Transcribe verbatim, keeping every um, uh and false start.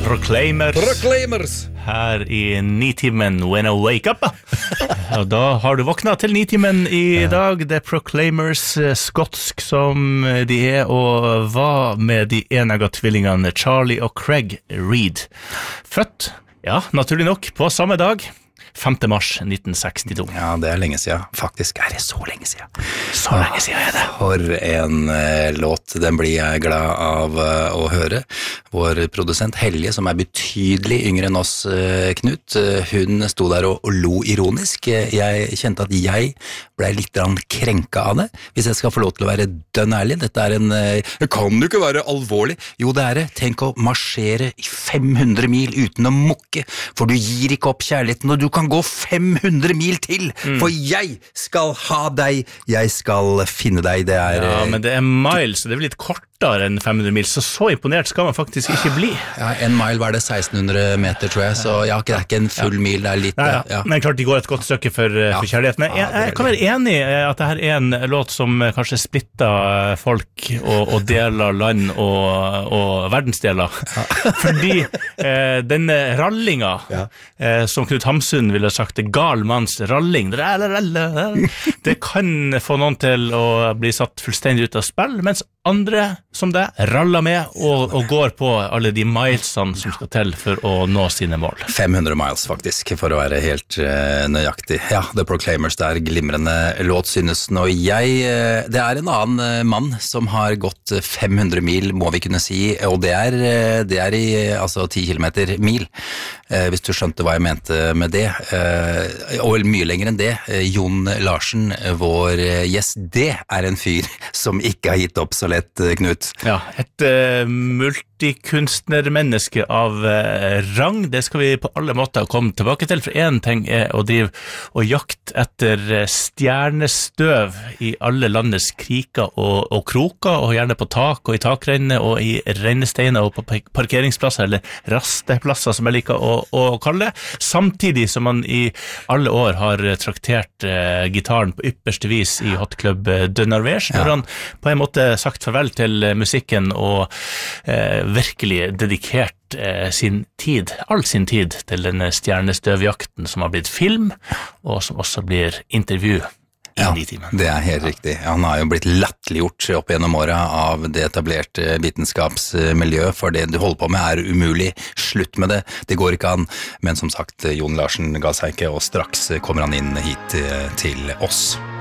Proclaimers. Proclaimers. Her i Nitimen When I Wake Up. Og da har du våknet til Nitimen i dag. Det er Proclaimers, skotsk som de er, og hva med de enegga tvillingene Charlie og Craig Reid. Født, ja, naturlig nok, på samme dag. femte mars nitten sekstito. Ja, det er lenge siden. Faktisk er det så lenge siden. Så lenge siden er det. For en uh, låt, den blir jeg glad av uh, å høre. Vår produsent Helge, som er betydelig yngre enn oss, uh, Knut, uh, hun sto der og, og lo ironisk. Jeg kjente at jeg ble litt krenka av det. Hvis jeg skal få lov til å være dønn ærlig, dette er en... Uh, kan du ikke være alvorlig? Jo, det er det. Tenk å marsjere i fem hundre mil uten å mukke, for du gir ikke opp kjærligheten, og du kan gå fem hundre mil til, mm. for jeg skal ha deg, jeg skal finne deg, det er... Ja, men det er miles, det er vel litt kortere enn fem hundre mil, så så imponert skal man faktisk ikke bli. Ja, en mile var det seksten hundre meter, tror jeg, så ja, det er ikke en full ja. mil, det er litt... Ja, ja. Ja. Men klart de går et godt stykke for, ja. for kjærligheten. Jeg, jeg, jeg kan være enig i at dette er en låt som kanskje splitter folk og, og deler land og, og verdensdeler, ja. fordi eh, den rallinga, ja. eh, som Knut Hamsun ville sagt, det gal manns ralling, det kan få noen til å bli satt fullstendig ut av spill, mens andre som det raller med og, og går på alle de milesene som skal til for å nå sine mål. fem hundre miles faktisk, for å være helt uh, nøyaktig. Ja, The Proclaimers, det er glimrende låt, synes den, og jeg, uh, det er en annen uh, mann som har gått fem hundre mil, må vi kunne si, og det er, uh, det er i uh, altså ti kilometer mil, uh, hvis du skjønte hva jeg mente med det, uh, og mye lenger enn det. uh, Jon Larsen, vår uh, gjest, det er en fyr som ikke har gitt opp så lett, Knut. Ja, et uh, multikunstnermenneske av uh, rang, det skal vi på alle måter komme tilbake til, for en ting er å drive og jakte etter stjernestøv i alle landets kriker og, og kroker, og gjerne på tak og i takrenner og i rennesteiner og på parkeringsplasser, eller rasteplasser som jeg liker å, å kalle det, samtidig som man i alle år har traktert uh, gitaren på ypperste vis i Hot Club de Norvège, når ja. han på en måte sagt farvel til musikken og eh, virkelig dedikert eh, sin tid, all sin tid til denne stjernestøvjakten som har blitt film, og som også blir intervju i ja, Nitimen. Det er helt riktig. Han har jo blitt latterliggjort opp gjennom åra av det etablerte vitenskapsmiljø, for det du holder på med er umulig. Slutt med det. Det går ikke an. Men som sagt, Jon Larsen ga seg ikke, og straks kommer han inn hit til oss.